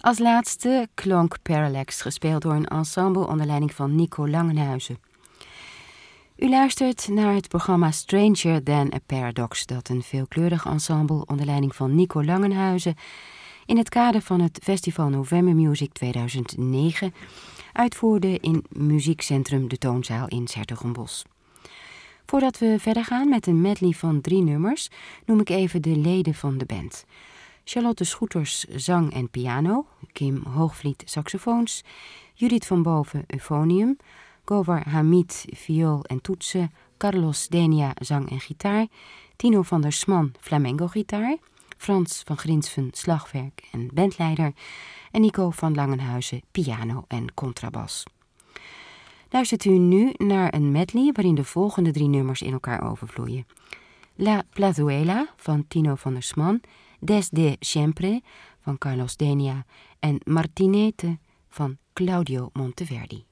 Als laatste klonk Parallax, gespeeld door een ensemble onder leiding van Nico Langenhuizen. U luistert naar het programma Stranger Than a Paradox, dat een veelkleurig ensemble onder leiding van Nico Langenhuizen in het kader van het Festival November Music 2009 uitvoerde in Muziekcentrum De Toonzaal in 's-Hertogenbosch. Voordat we verder gaan met een medley van 3 nummers, noem ik even de leden van de band. Charlotte Schoeters zang en piano, Kim Hoogvliet saxofoons, Judith van Boven euphonium, Gowar Hamid viool en toetsen, Carlos Denia zang en gitaar, Tino van der Sman flamenco gitaar, Frans van Grinsven slagwerk en bandleider en Nico van Langenhuizen piano en contrabas. Luistert u nu naar een medley waarin de volgende 3 nummers in elkaar overvloeien. La Plazuela van Tino van der Sman, Desde Siempre van Carlos Denia en Martinete van Claudio Monteverdi.